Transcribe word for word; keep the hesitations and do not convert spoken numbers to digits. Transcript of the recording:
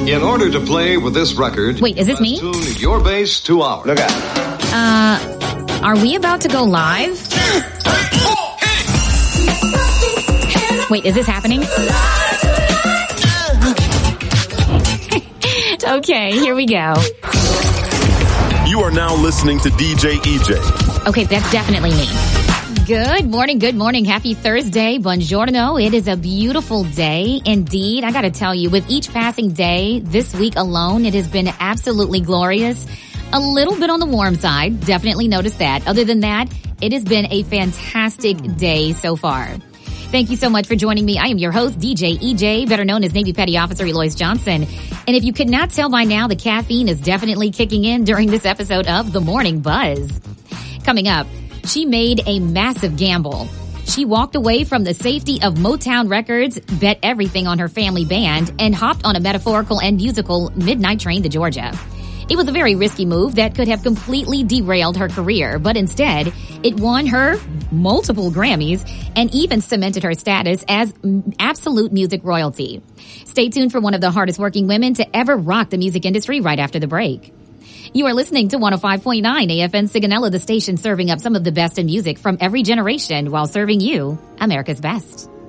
In order to play with this record... Wait, is this me? Tune your bass to ours. Look out. Uh, are we about to go live? Wait, is this happening? Okay, here we go. You are now listening to D J E J. Okay, that's definitely me. Good morning, good morning. Happy Thursday. Buongiorno. It is a beautiful day indeed. I got to tell you, with each passing day this week alone, it has been absolutely glorious. A little bit on the warm side. Definitely noticed that. Other than that, it has been a fantastic day so far. Thank you so much for joining me. I am your host, D J E J, better known as Navy Petty Officer Eloise Johnson. And if you could not tell by now, the caffeine is definitely kicking in during this episode of The Morning Buzz. Coming up, she made a massive gamble. She walked away from the safety of Motown Records, bet everything on her family band, and hopped on a metaphorical and musical midnight train to Georgia. It was a very risky move that could have completely derailed her career, but instead, it won her multiple Grammys and even cemented her status as absolute music royalty. Stay tuned for one of the hardest working women to ever rock the music industry right after the break. You are listening to one oh five point nine A F N Sigonella, the station serving up some of the best in music from every generation while serving you America's best.